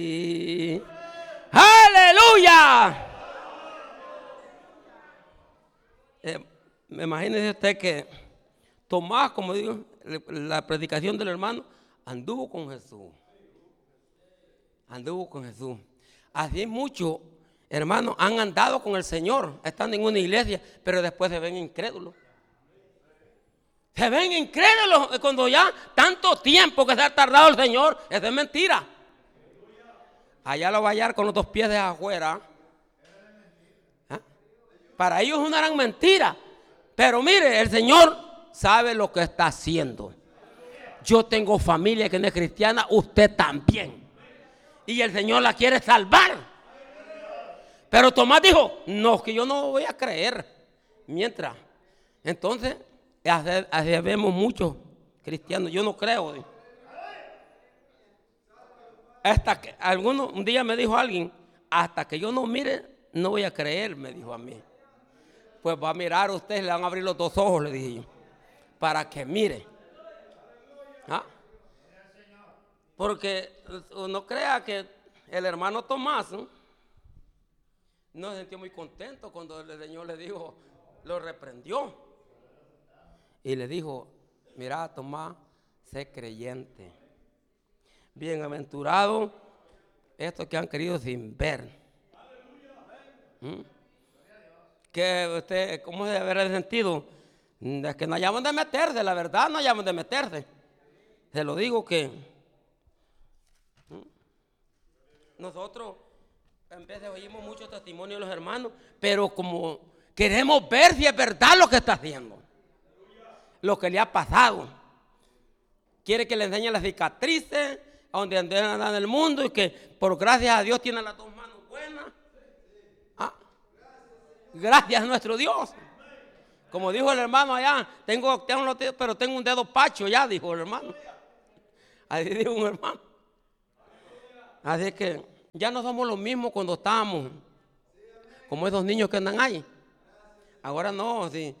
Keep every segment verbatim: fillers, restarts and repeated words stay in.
Y... ¡Aleluya! Eh, imagínese usted que Tomás, como digo, la predicación del hermano, anduvo con Jesús. Anduvo con Jesús. Así muchos hermanos han andado con el Señor, están en una iglesia, pero después se ven incrédulos. Se ven incrédulos cuando ya tanto tiempo que se ha tardado el Señor. Eso es mentira. Allá lo va a hallar con los dos pies de afuera. ¿Ah? Para ellos es una gran mentira. Pero mire, el Señor sabe lo que está haciendo. Yo tengo familia que no es cristiana, usted también. Y el Señor la quiere salvar. Pero Tomás dijo, no, que yo no voy a creer. Mientras, entonces, así, así vemos muchos cristianos, yo no creo. Hasta que alguno, un día me dijo alguien, hasta que yo no mire, no voy a creer, me dijo a mí. Pues va a mirar usted, le van a abrir los dos ojos, le dije yo, para que mire. ¿Ah? Porque no crea que el hermano Tomás ¿no? no se sintió muy contento cuando el Señor le dijo, lo reprendió. Y le dijo, mira Tomás, sé creyente. Bienaventurados estos que han querido sin ver. ¿Mm? Que usted, ¿cómo se debe haber sentido? Es que no hallaban de meterse, la verdad no hallaban de meterse. Se lo digo que ¿Mm? nosotros en vez de oímos muchos testimonios de los hermanos, pero como queremos ver si es verdad lo que está haciendo, lo que le ha pasado. Quiere que le enseñe las cicatrices, a donde andan en el mundo y que por gracias a Dios tiene las dos manos buenas. Ah, gracias a nuestro Dios. Como dijo el hermano allá, tengo, tengo los dedos, pero tengo un dedo pacho ya, dijo el hermano. Así dijo un hermano. Así que ya no somos los mismos cuando estábamos como esos niños que andan ahí. Ahora no, sí.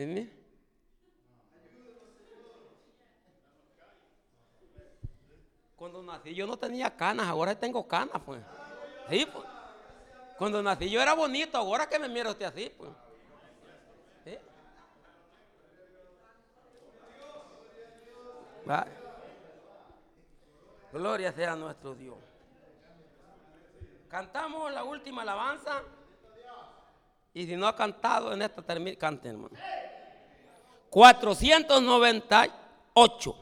Cuando nací yo no tenía canas, ahora tengo canas, pues. Sí, pues. Cuando nací yo era bonito, ahora que me mira usted así, pues. ¿Sí? Va. Gloria sea a nuestro Dios. Cantamos la última alabanza. Y si no ha cantado en esta, termina, cante, hermano. cuatrocientos noventa y ocho.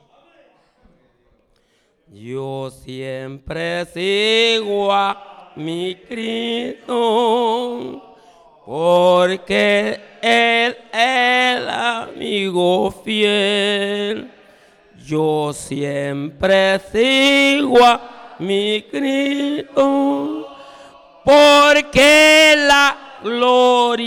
Yo siempre sigo a mi Cristo, porque Él es el amigo fiel. Yo siempre sigo a mi Cristo, porque la gloria